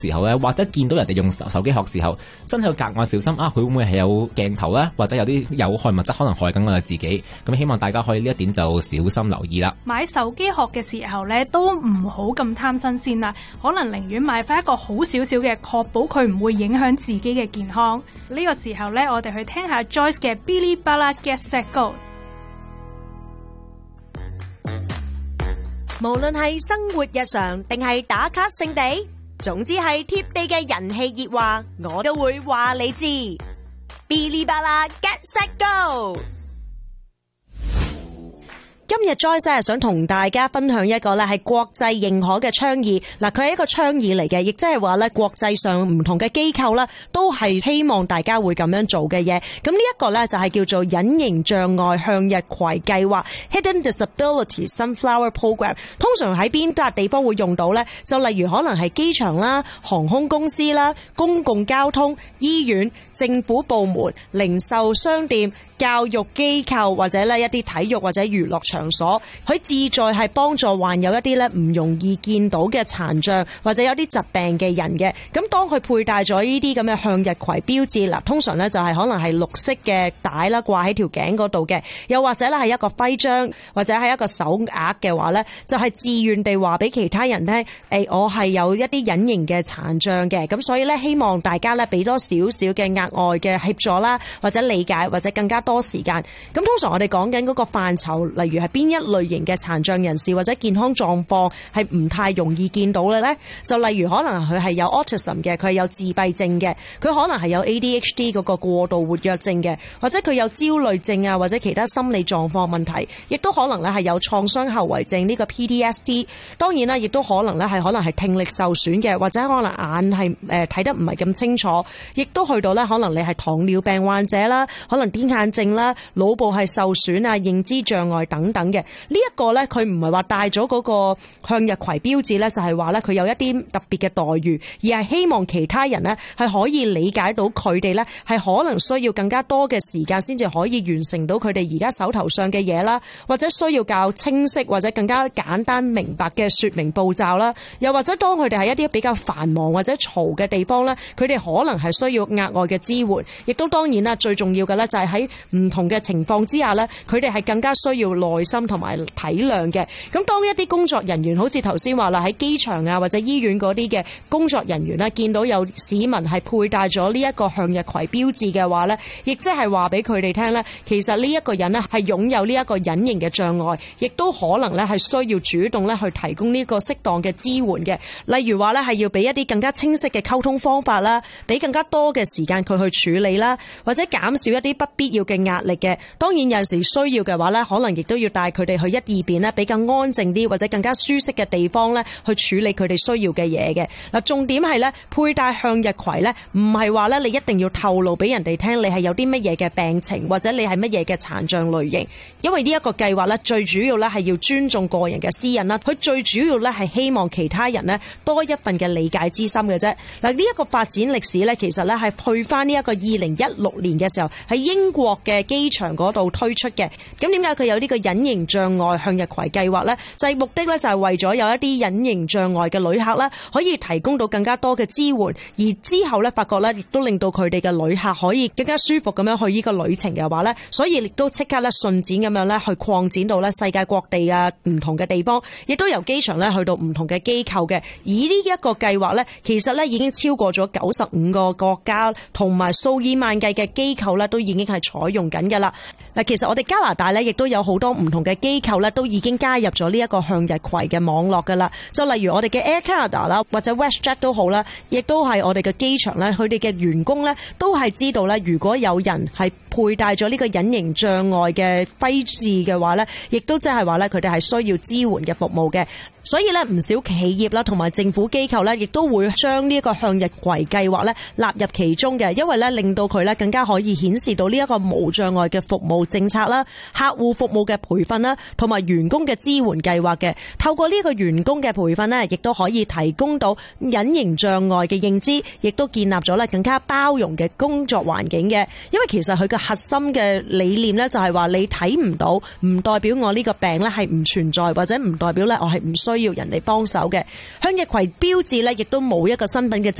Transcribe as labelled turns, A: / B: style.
A: 時候咧，或者見到人哋用手機學時候，真係要格外小心啊！佢會唔會係有鏡頭咧，或者有啲有害物質可能害緊我哋自己？咁希望大家可以呢一點就小心留意啦。
B: 買手機殼嘅時候咧，都唔好咁貪新鮮啦，可能寧願買翻一個好少少嘅，確保佢唔會影響自己嘅健康。呢個時候咧，我哋去聽下 Joyce 嘅 Bilibala Get Set Go。
C: 無論係生活日常定係打卡聖地，總之係貼地嘅人氣熱話，我都會話你知。Bilibala Get Set Go。今日 Joyce 係想同大家分享一個咧係國際認可嘅倡議，嗱，佢係一個倡議嚟嘅，亦即係話咧國際上唔同嘅機構啦，都係希望大家會咁樣做嘅嘢。咁呢一個咧就係叫做隱形障礙向日葵計劃 （Hidden Disability Sunflower Program）。通常喺邊笪地方會用到咧？就例如可能係機場啦、航空公司啦、公共交通、醫院、政府部門、零售商店、教育機構或者咧一啲體育或者娛樂場所，佢志在係幫助患有一啲咧唔容易見到嘅殘障或者有啲疾病嘅人嘅。咁當佢佩戴咗呢啲咁嘅向日葵標誌，嗱，通常咧就係可能係綠色嘅帶啦，掛喺條頸嗰度嘅，又或者咧係一個徽章或者係一個手鐲嘅話咧，就係自願地話俾其他人聽，我係有一啲隱形嘅殘障嘅，咁所以咧希望大家咧俾多少少嘅額外嘅協助啦，或者理解或者更加多時間。咁通常我哋講緊嗰個範疇，例如係邊一類型嘅殘障人士或者健康狀況係唔太容易見到嘅咧，就例如可能佢係有 autism 嘅，佢係有自閉症嘅，佢可能係有 ADHD 嗰個過度活躍症嘅，或者佢有焦慮症啊，或者其他心理狀況問題，亦都可能咧係有創傷後遺症呢個 PTSD。當然啦，亦都可能咧係可能係聽力受損嘅，或者可能眼係睇得唔係咁清楚，亦都去到咧可能你係糖尿病患者啦，可能癲癇症啦，腦部係受損啊，認知障礙等等嘅。呢一個咧，佢唔係話帶咗嗰個向日葵標誌咧，就係話咧佢有一啲特別嘅待遇，而係希望其他人咧係可以理解到佢哋咧係可能需要更加多嘅時間先至可以完成到佢哋而家手頭上嘅嘢啦，或者需要較清晰或者更加簡單明白嘅說明步驟啦，又或者當佢哋係一啲比較繁忙或者嘈嘅地方咧，佢哋可能係需要額外嘅支援，亦都當然啦，最重要嘅咧就係喺唔同嘅情況之下咧，佢哋係更加需要耐心同埋體諒嘅。咁當一啲工作人員好似頭先話啦，喺機場啊或者醫院嗰啲嘅工作人員咧，見到有市民係佩戴咗呢一個向日葵標誌嘅話咧，亦即係話俾佢哋聽咧，其實呢一個人咧係擁有呢一個隱形嘅障礙，亦都可能咧係需要主動咧去提供呢個適當嘅支援嘅。例如話咧係要俾一啲更加清晰嘅溝通方法啦，俾更加多嘅時間佢去處理啦，或者減少一啲不必要嘅壓力嘅。當然有陣時需要嘅話咧，可能亦都要帶佢哋去一二邊咧比較安靜啲或者更加舒適嘅地方咧去處理佢哋需要嘅嘢嘅。嗱，重點係咧佩戴向日葵咧，唔係話咧你一定要透露俾人哋聽你係有啲乜嘢嘅病情或者你係乜嘢嘅殘障類型，因為呢一個計劃咧最主要咧係要尊重個人嘅私隱啦，佢最主要咧係希望其他人咧多一份嘅理解之心嘅啫。嗱，呢一個發展歷史咧，其實咧係去翻呢一個2016年嘅時候喺英國嘅機場嗰度推出嘅。咁點解佢有呢個隱形障礙向日葵計劃呢？就係目的咧就係為咗有一啲隱形障礙嘅旅客咧可以提供到更加多嘅支援，而之後咧發覺咧亦都令到佢哋嘅旅客可以更加舒服咁樣去呢個旅程嘅話咧，所以亦都即刻咧順展咁樣咧去擴展到咧世界各地啊唔同嘅地方，亦都由機場咧去到唔同嘅機構嘅。而呢一個計劃咧，其實咧已經超過咗95個國家同埋數以萬計嘅機構咧都已經係採用緊㗎啦。嗱，其實我哋加拿大咧亦都有好多唔同嘅機構咧都已經加入咗呢一個向日葵嘅網絡㗎啦。就例如我哋嘅 Air Canada 啦，或者 WestJet 都好啦，亦都係我哋嘅機場咧，佢哋嘅員工咧都係知道咧，如果有人係佩戴咗呢個隱形障礙嘅徽誌嘅話咧，亦都即係話咧佢哋係需要支援嘅服務嘅。所以咧，唔少企業啦，同埋政府機構咧，亦都會將呢一個向日葵計劃咧納入其中嘅，因為咧令到佢咧更加可以顯示到呢一個無障礙嘅服務政策啦、客戶服務嘅培訓啦，同埋員工嘅支援計劃嘅。透過呢個員工嘅培訓咧，亦都可以提供到隱形障礙嘅認知，亦都建立咗咧更加包容嘅工作環境嘅。因為其實佢嘅核心嘅理念咧，就係話你睇唔到，唔代表我呢個病咧係唔存在，或者唔代表咧我係唔需要人哋幫手嘅。向日葵標誌咧，亦都冇一個身份嘅